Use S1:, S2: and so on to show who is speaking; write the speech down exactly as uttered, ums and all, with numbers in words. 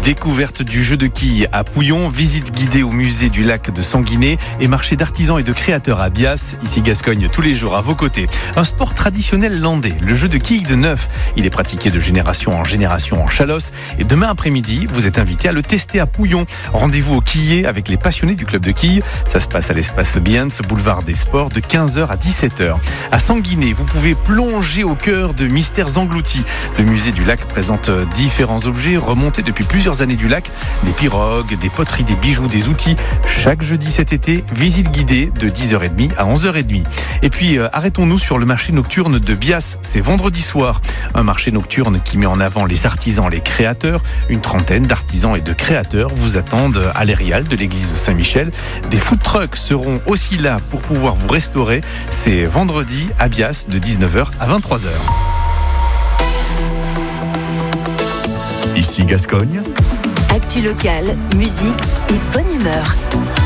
S1: Découverte du jeu de quilles à Pouillon, visite guidée au musée du lac de Sanguinet et marché d'artisans et de créateurs à Bias, ici Gascogne, tous les jours à vos côtés. Un sport traditionnel landais, le jeu de quilles de neuf. Il est pratiqué de génération en génération en Chalosse et demain après-midi, vous êtes invité à le tester à Pouillon. Rendez-vous au quillet avec les passionnés du club de quilles. Ça se passe à l'espace Biens, boulevard des Sports, de quinze heures à dix-sept heures. À Sanguinet, vous pouvez plonger au cœur de Mystères Engloutis. Le musée du lac présente différents objets remontés depuis plusieurs années du lac, des pirogues, des poteries, des bijoux, des outils. Chaque jeudi cet été, visite guidée de dix heures trente à onze heures trente. Et puis euh, arrêtons-nous sur le marché nocturne de Bias, c'est vendredi soir. Un marché nocturne qui met en avant les artisans, les créateurs. Une trentaine d'artisans et de créateurs vous attendent à l'Érial de l'église Saint-Michel. Des food trucks seront aussi là pour pouvoir vous restaurer. C'est vendredi à Bias de dix-neuf heures à vingt-trois heures.
S2: Ici Gascogne.
S3: Actu locale, musique et bonne humeur.